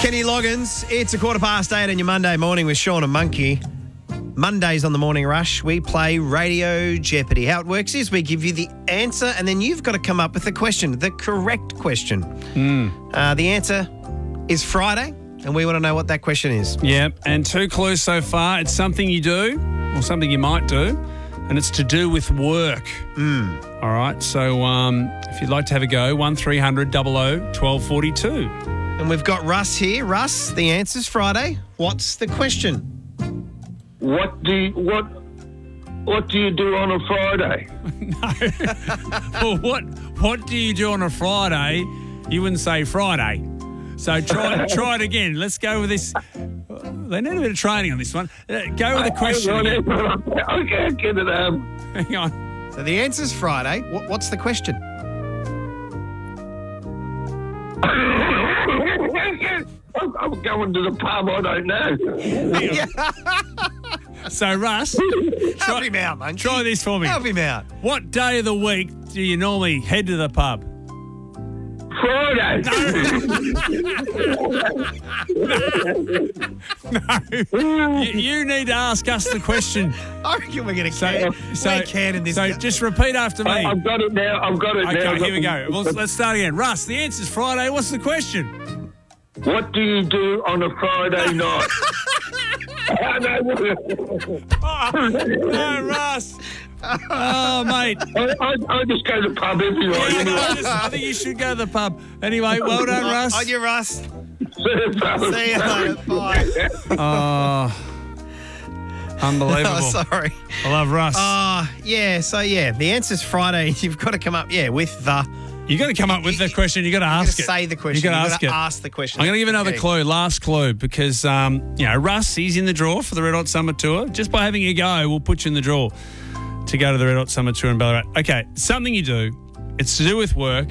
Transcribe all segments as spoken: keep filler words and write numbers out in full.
Kenny Loggins, it's a quarter past eight on your Monday morning with Sean and Monkey. Mondays on the Morning Rush, we play Radio Jeopardy. How it works is we give you the answer and then you've got to come up with the question, the correct question. Mm. Uh, the answer is Friday and we want to know what that question is. Yep, and two clues so far. It's something you do or something you might do, and it's to do with work. Mm. All right, so um, if you'd like to have a go, one three hundred, double oh, twelve forty-two. And we've got Russ here. Russ, the answer's Friday. What's the question? What do you, what what do you do on a Friday? No. Well, what what do you do on a Friday? You wouldn't say Friday. So try try it again. Let's go with this. They need a bit of training on this one. Uh, Go with the question. Hang on, hang on. I can't get it out. Hang on. So the answer's Friday. What, what's the question? I'm I'm going to the pub. I don't know. So, Russ, Help try, him out, man. try this for me. Help him out. What day of the week do you normally head to the pub? Friday. No. You, you need to ask us the question. I reckon we're going to So, can. so, we're canning this. so guy. just repeat after me. I- I've got it now. I've got it now. Okay, I've got here we go. the- Well, let's start again. Russ, the answer's Friday. What's the question? What do you do on a Friday night? I know. No, Russ. Oh, mate. I, I, I just go to the pub every night. Yeah, Anyway. I, just, I think you should go to the pub. Anyway, well done, Russ. On you, Russ. See you, pal. See you later. Bye. Oh, unbelievable. Oh, sorry. I love Russ. Uh, yeah, so yeah, the answer's Friday. You've got to come up, yeah, with the... you got to come up with the question. You got to You've got ask to it. say the question. You got to You've ask got it. to ask the question. I'm going to give another Okay. clue, last clue, because um, you know Russ, he's in the draw for the Red Hot Summer Tour. Just by having a go, we'll put you in the draw to go to the Red Hot Summer Tour in Ballarat. Okay, something you do. It's to do with work,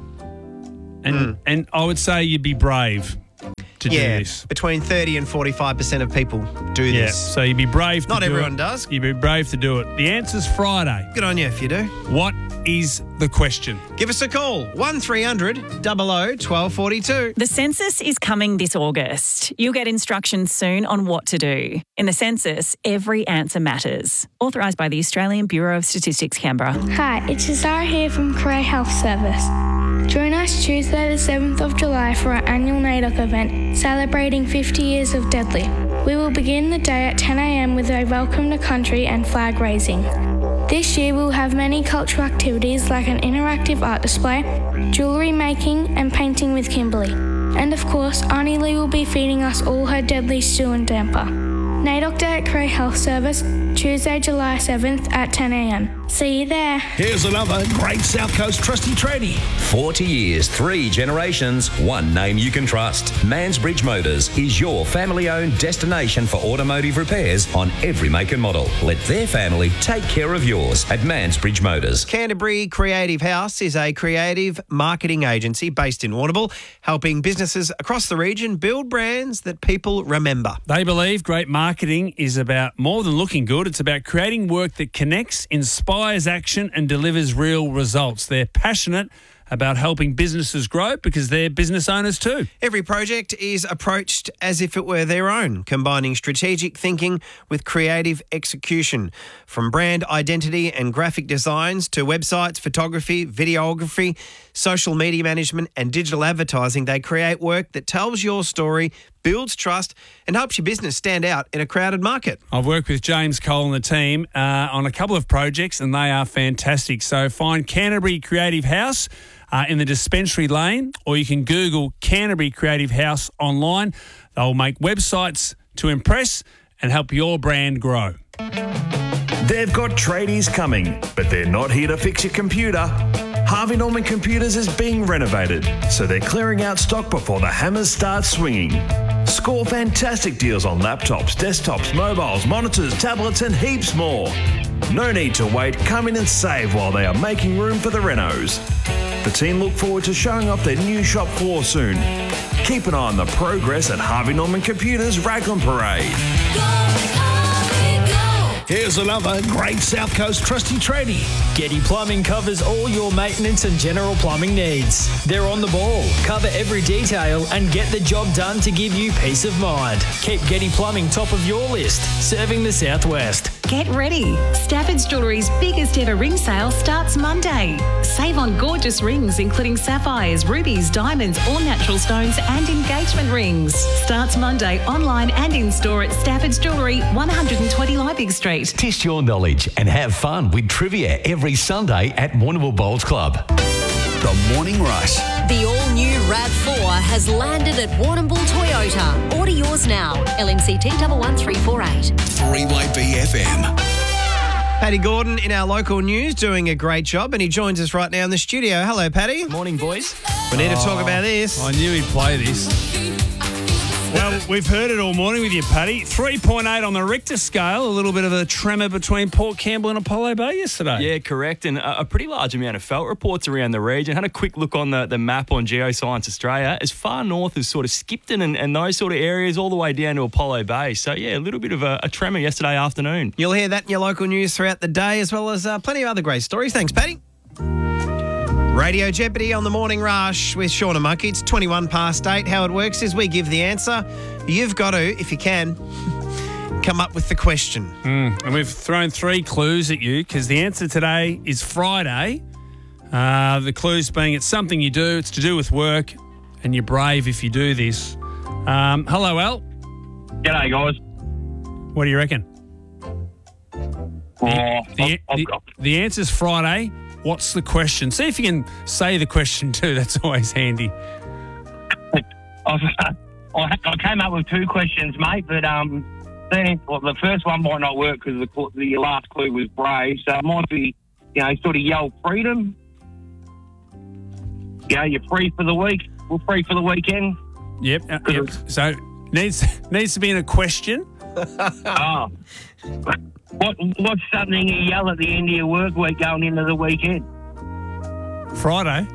and Mm. and I would say you'd be brave to Yeah, do this. between thirty and forty-five percent of people do Yeah, this. so you'd be brave. To Not do everyone it. does. You'd be brave to do it. The answer's Friday. Good on you if you do. What is the question? Give us a call. one three hundred, double oh, twelve forty-two. The census is coming this August. You'll get instructions soon on what to do. In the census, every answer matters. Authorised by the Australian Bureau of Statistics, Canberra. Hi, it's Zara here from Career Health Service. Join us Tuesday the seventh of July for our annual NAIDOC event celebrating fifty years of Deadly. We will begin the day at ten a.m. with a welcome to country and flag raising. This year we'll have many cultural activities like an interactive art display, jewellery making and painting with Kimberly. And of course, Auntie Lee will be feeding us all her Deadly stew and damper. NAIDOC Day at Career Health Service, Tuesday, July seventh at ten a.m. See you there. Here's another great South Coast trusty tradie. forty years, three generations, one name you can trust. Mansbridge Motors is your family-owned destination for automotive repairs on every make and model. Let their family take care of yours at Mansbridge Motors. Canterbury Creative House is a creative marketing agency based in Warrnambool, helping businesses across the region build brands that people remember. They believe great marketing is about more than looking good. It's about creating work that connects, inspires action and delivers real results. They're passionate about helping businesses grow because they're business owners too. Every project is approached as if it were their own, combining strategic thinking with creative execution. From brand identity and graphic designs to websites, photography, videography, social media management and digital advertising, they create work that tells your story, builds trust and helps your business stand out in a crowded market. I've worked with James Cole and the team uh, on a couple of projects and they are fantastic. So find Canterbury Creative House uh, in the Dispensary Lane, or you can Google Canterbury Creative House online. They'll make websites to impress and help your brand grow. They've got tradies coming, but they're not here to fix your computer. Harvey Norman Computers is being renovated, so they're clearing out stock before the hammers start swinging. Score fantastic deals on laptops, desktops, mobiles, monitors, tablets and heaps more. No need to wait, come in and save while they are making room for the renos. The team look forward to showing off their new shop floor soon. Keep an eye on the progress at Harvey Norman Computers Raglan Parade. Here's another great South Coast trusty tradie. Getty Plumbing covers all your maintenance and general plumbing needs. They're on the ball, cover every detail, and get the job done to give you peace of mind. Keep Getty Plumbing top of your list, serving the Southwest. Get ready. Stafford's Jewellery's biggest ever ring sale starts Monday. Save on gorgeous rings including sapphires, rubies, diamonds, all natural stones and engagement rings. Starts Monday online and in store at Stafford's Jewellery, one twenty Liebig Street. Test your knowledge and have fun with trivia every Sunday at Warrnambool Bowls Club. The Morning Rush. The all-new RAV four has landed at Warrnambool Toyota. Order yours now. L M C T one one three four eight. Three-way B F M. Paddy Gordon in our local news doing a great job, and he joins us right now in the studio. Hello, Paddy. Morning, boys. We need Oh, to talk about this. I knew he'd play this. Well, we've heard it all morning with you, Paddy. three point eight on the Richter scale, a little bit of a tremor between Port Campbell and Apollo Bay yesterday. Yeah, correct. And a, a pretty large amount of felt reports around the region. Had a quick look on the, the map on Geoscience Australia. As far north as sort of Skipton and, and those sort of areas, all the way down to Apollo Bay. So, yeah, a little bit of a, a tremor yesterday afternoon. You'll hear that in your local news throughout the day, as well as uh, plenty of other great stories. Thanks, Paddy. Radio Jeopardy on the Morning Rush with Sean and Monkey. It's twenty-one past eight. How it works is we give the answer. You've got to, if you can, come up with the question. Mm, and we've thrown three clues at you because the answer today is Friday. Uh, the clues being it's something you do, it's to do with work, and you're brave if you do this. Um, hello, Al. G'day, guys. What do you reckon? Oh, The, the, the, the answer's Friday. What's the question? See if you can say the question too. That's always handy. I've, I I came up with two questions, mate, but um, then, well, the first one might not work because the, the last clue was brave, so it might be, you know, sort of yell freedom. Yeah, you're free for the week. We're free for the weekend. Yep. Uh, yep. So needs needs to be in a question. Oh. What what's something you yell at the end of your work week going into the weekend? Friday.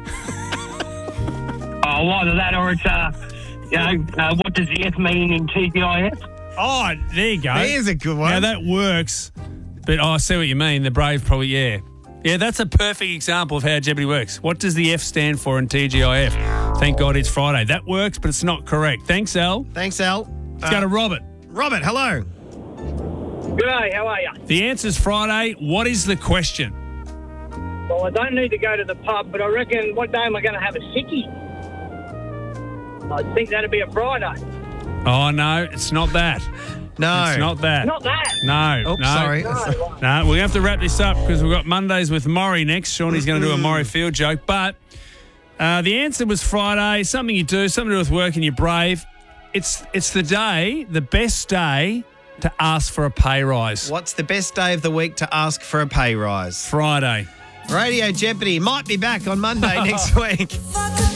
Oh, either that or it's uh, you know, uh, what does the F mean in T G I F? Oh, there you go. There's a good one. Now that works. But oh, I see what you mean. The brave probably, yeah. Yeah, that's a perfect example of how Jeopardy works. What does the F stand for in T G I F? Thank God it's Friday. That works, but it's not correct. Thanks, Al. Thanks, Al. Let's go to Robert. Robert, hello. G'day, how are you? The answer's Friday. What is the question? Well, I don't need to go to the pub, but I reckon what day am I going to have a sickie? I think that'd be a Friday. Oh, no, it's not that. No. It's not that. Not that? No. Oh, no. sorry. No. No, we're going to have to wrap this up because we've got Mondays with Maury next. Shawnee's going to do a Maury Field joke. But uh, the answer was Friday, something you do, something to do with work and you're brave. It's, it's the day, the best day to ask for a pay rise. What's the best day of the week to ask for a pay rise? Friday. Radio Jeopardy might be back on Monday next week.